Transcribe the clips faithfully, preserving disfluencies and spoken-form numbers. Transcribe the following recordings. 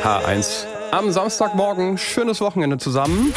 H eins am Samstagmorgen. Schönes Wochenende zusammen.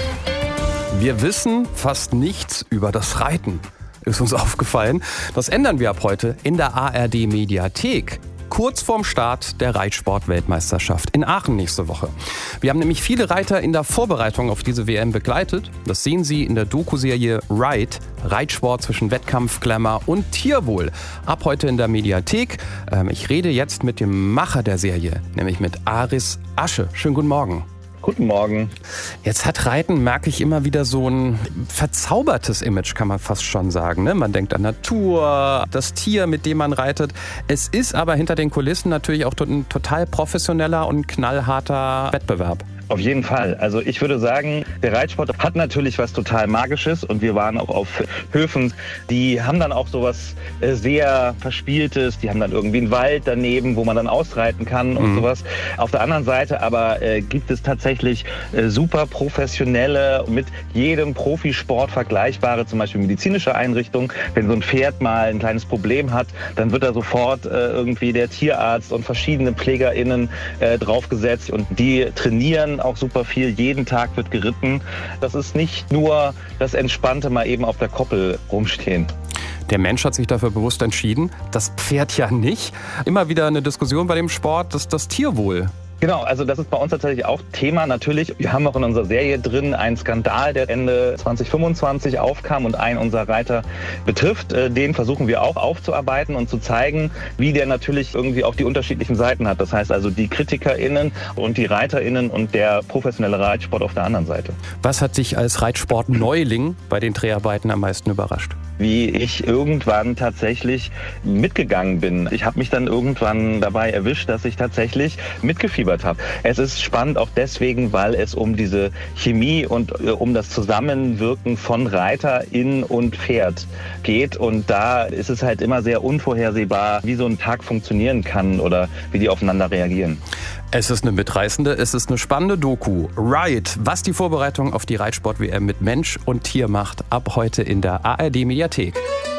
Wir wissen fast nichts über das Reiten, ist uns aufgefallen. Das ändern wir ab heute in der A R D-Mediathek. Kurz vorm Start der Reitsport-Weltmeisterschaft in Aachen nächste Woche. Wir haben nämlich viele Reiter in der Vorbereitung auf diese W M begleitet. Das sehen Sie in der Doku-Serie Ride, Reitsport zwischen Wettkampf, Glamour und Tierwohl. Ab heute in der Mediathek. Ähm, ich rede jetzt mit dem Macher der Serie, nämlich mit Aris Asche. Schönen guten Morgen. Guten Morgen. Jetzt hat Reiten, merke ich, immer wieder so ein verzaubertes Image, kann man fast schon sagen. Ne? Man denkt an Natur, das Tier, mit dem man reitet. Es ist aber hinter den Kulissen natürlich auch ein total professioneller und knallharter Wettbewerb. Auf jeden Fall. Also ich würde sagen, der Reitsport hat natürlich was total Magisches und wir waren auch auf Höfen, die haben dann auch sowas sehr Verspieltes, die haben dann irgendwie einen Wald daneben, wo man dann ausreiten kann und mhm. sowas. Auf der anderen Seite aber äh, gibt es tatsächlich äh, super professionelle, mit jedem Profisport vergleichbare, zum Beispiel medizinische Einrichtungen. Wenn so ein Pferd mal ein kleines Problem hat, dann wird da sofort äh, irgendwie der Tierarzt und verschiedene PflegerInnen äh, draufgesetzt und die trainieren auch super viel. Jeden Tag wird geritten. Das ist nicht nur das Entspannte mal eben auf der Koppel rumstehen. Der Mensch hat sich dafür bewusst entschieden, das Pferd ja nicht. Immer wieder eine Diskussion bei dem Sport, das, das Tierwohl. Genau, also das ist bei uns tatsächlich auch Thema. Natürlich, wir haben auch in unserer Serie drin einen Skandal, der Ende zwanzig fünfundzwanzig aufkam und einen unserer Reiter betrifft. Den versuchen wir auch aufzuarbeiten und zu zeigen, wie der natürlich irgendwie auch die unterschiedlichen Seiten hat. Das heißt also die KritikerInnen und die ReiterInnen und der professionelle Reitsport auf der anderen Seite. Was hat dich als Reitsport-Neuling bei den Dreharbeiten am meisten überrascht? Wie ich irgendwann tatsächlich mitgegangen bin. Ich habe mich dann irgendwann dabei erwischt, dass ich tatsächlich mitgefiebert habe. Es ist spannend auch deswegen, weil es um diese Chemie und äh, um das Zusammenwirken von Reiterin und Pferd geht. Und da ist es halt immer sehr unvorhersehbar, wie so ein Tag funktionieren kann oder wie die aufeinander reagieren. Es ist eine mitreißende, es ist eine spannende Doku. Ride, was die Vorbereitung auf die Reitsport-W M mit Mensch und Tier macht, ab heute in der A R D-Mediathek.